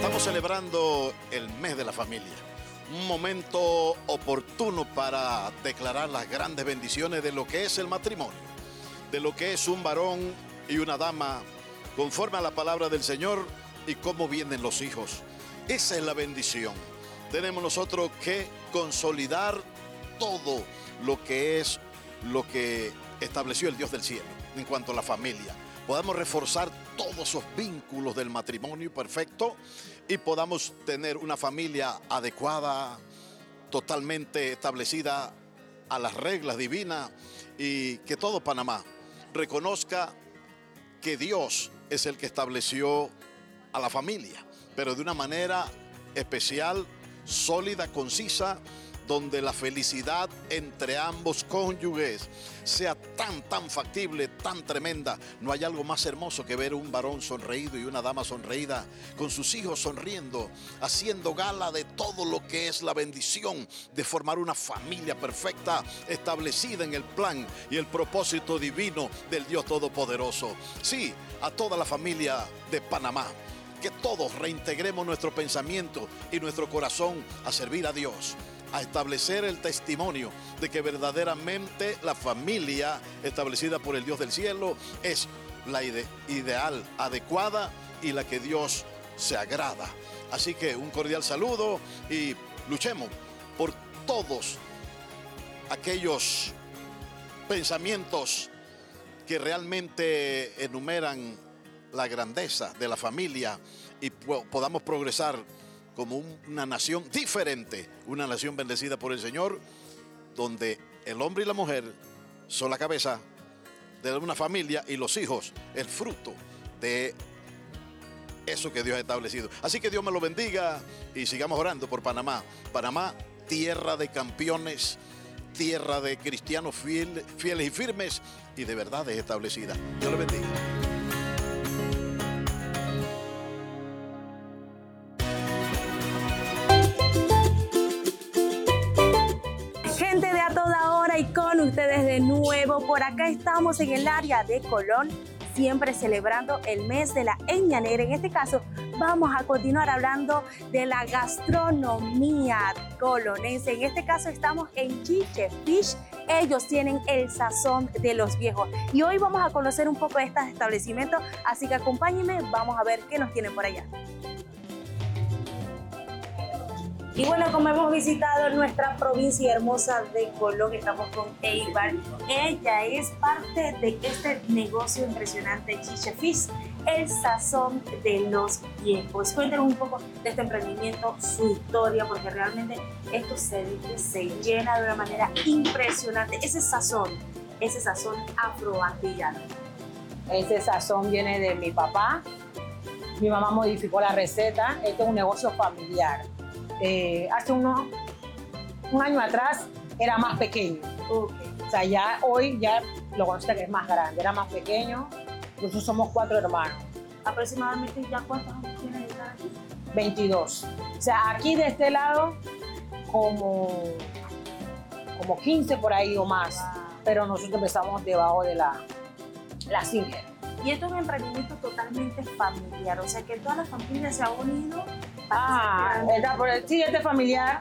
Estamos celebrando el mes de la familia, un momento oportuno para declarar las grandes bendiciones de lo que es el matrimonio, de lo que es un varón y una dama conforme a la palabra del Señor y cómo vienen los hijos. Esa es la bendición. Tenemos nosotros que consolidar todo lo que es lo que estableció el Dios del cielo en cuanto a la familia. Podamos reforzar todos esos vínculos del matrimonio perfecto y podamos tener una familia adecuada, totalmente establecida a las reglas divinas, y que todo Panamá reconozca que Dios es el que estableció a la familia, pero de una manera especial, sólida, concisa, donde la felicidad entre ambos cónyuges sea tan factible, tan tremenda. No hay algo más hermoso que ver un varón sonreído y una dama sonreída, con sus hijos sonriendo, haciendo gala de todo lo que es la bendición de formar una familia perfecta, establecida en el plan y el propósito divino del Dios Todopoderoso. Sí, a toda la familia de Panamá, que todos reintegremos nuestro pensamiento y nuestro corazón a servir a Dios, a establecer el testimonio de que verdaderamente la familia establecida por el Dios del cielo es la ideal, adecuada y la que Dios se agrada. Así que un cordial saludo y luchemos por todos aquellos pensamientos que realmente enumeran la grandeza de la familia y podamos progresar como una nación diferente, una nación bendecida por el Señor, donde el hombre y la mujer son la cabeza de una familia y los hijos el fruto de eso que Dios ha establecido. Así que Dios me lo bendiga y sigamos orando por Panamá. Panamá, tierra de campeones, tierra de cristianos fieles y firmes y de verdades establecidas. Dios le bendiga. Y con ustedes de nuevo, por acá estamos en el área de Colón, siempre celebrando el mes de la Etnia Negra. En este caso vamos a continuar hablando de la gastronomía colonense. En este caso estamos en Chiche Fish. Ellos tienen el sazón de los viejos y hoy vamos a conocer un poco de estos establecimientos, así que acompáñenme, vamos a ver qué nos tienen por allá. Y bueno, como hemos visitado nuestra provincia hermosa de Colón, estamos con Eibar. Ella es parte de este negocio impresionante, Chiche Fish, el sazón de los viejos. Cuéntenos un poco de este emprendimiento, su historia, porque realmente esto se llena de una manera impresionante. Ese sazón afroantillano. Ese sazón viene de mi papá. Mi mamá modificó la receta. Este es un negocio familiar. Hace un año atrás era más pequeño. Okay. O sea, ya hoy ya lo conociste que es más grande, era más pequeño. Nosotros somos 4 hermanos. ¿Aproximadamente ya cuántos años tiene de estar aquí? 22. O sea, aquí de este lado como 15 por ahí o más. Wow. Pero nosotros empezamos debajo de la Singer. Y esto es un emprendimiento totalmente familiar, o sea que toda la familia se ha unido. Sí, este familiar,